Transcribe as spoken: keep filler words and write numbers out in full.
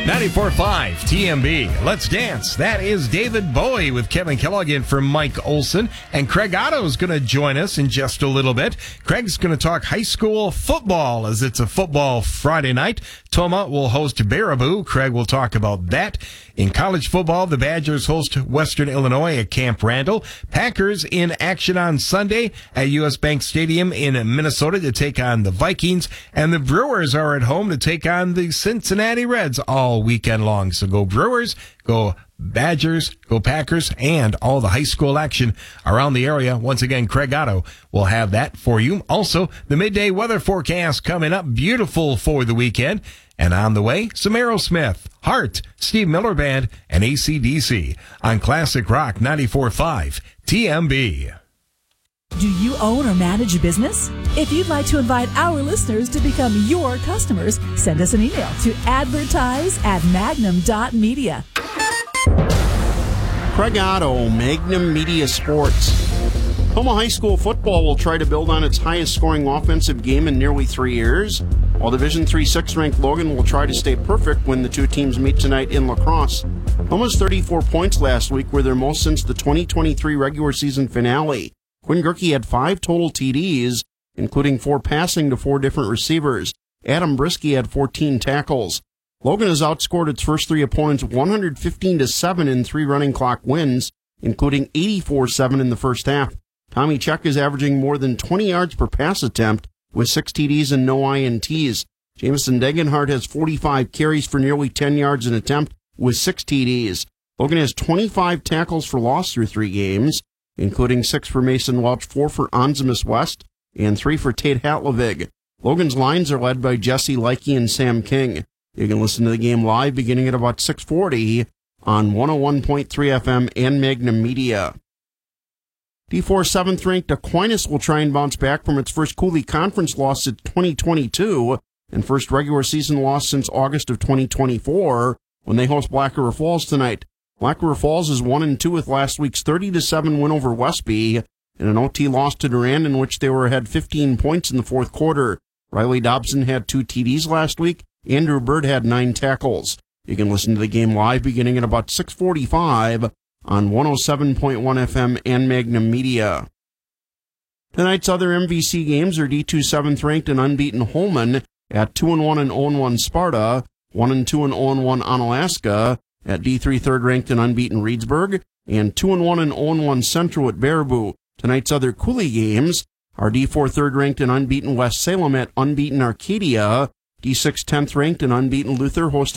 ninety-four point five T M B. Let's dance. That is David Bowie with Kevin Kellogg in for Mike Olson. And Craig Otto is going to join us in just a little bit. Craig's going to talk high school football as it's a football Friday night. Toma will host Baraboo. Craig will talk about that. In college football, the Badgers host Western Illinois at Camp Randall. Packers in action on Sunday at U S. Bank Stadium in Minnesota to take on the Vikings. And the Brewers are at home to take on the Cincinnati Reds all weekend long. So go Brewers, go Badgers, go Packers, and all the high school action around the area. Once again, Craig Otto will have that for you. Also, the midday weather forecast coming up. Beautiful for the weekend. And on the way, some Aerosmith, Heart, Steve Miller Band, and A C D C on Classic Rock ninety-four point five T M B. Do you own or manage a business? If you'd like to invite our listeners to become your customers, send us an email to advertise at magnum dot media. Craig Otto, Magnum Media Sports. Toma High School football will try to build on its highest scoring offensive game in nearly three years, while Division three sixth ranked Logan will try to stay perfect when the two teams meet tonight in lacrosse. Toma's thirty-four points last week were their most since the twenty twenty-three regular season finale. Quinn Gerke had five total T Ds, including four passing to four different receivers. Adam Brisky had fourteen tackles. Logan has outscored its first three opponents one hundred fifteen to seven in three running clock wins, including eighty-four seven in the first half. Tommy Check is averaging more than twenty yards per pass attempt with six T Ds and no I N Ts. Jameson Degenhardt has forty-five carries for nearly ten yards an attempt with six T Ds. Logan has twenty-five tackles for loss through three games, including six for Mason Welch, four for Onzimus West, and three for Tate Hatlovig. Logan's lines are led by Jesse Leike and Sam King. You can listen to the game live beginning at about six forty on one oh one point three F M and Magnum Media. D four seventh ranked Aquinas will try and bounce back from its first Cooley Conference loss in twenty twenty-two and first regular season loss since August of twenty twenty-four when they host Black River Falls tonight. Black River Falls is one and two with last week's thirty to seven win over Westby and an O T loss to Durand in which they were ahead fifteen points in the fourth quarter. Riley Dobson had two T Ds last week. Andrew Bird had nine tackles. You can listen to the game live beginning at about six forty-five on one oh seven point one F M and Magnum Media. Tonight's other M V C games are D two seventh ranked and unbeaten Holman at two and one and oh and one Sparta, one and two and oh and one Onalaska, at D three third ranked and unbeaten Reedsburg, and two and one and oh and one Central at Baraboo. Tonight's other Cooley games are D four third ranked and unbeaten West Salem at unbeaten Arcadia, D six tenth ranked and unbeaten Luther hosting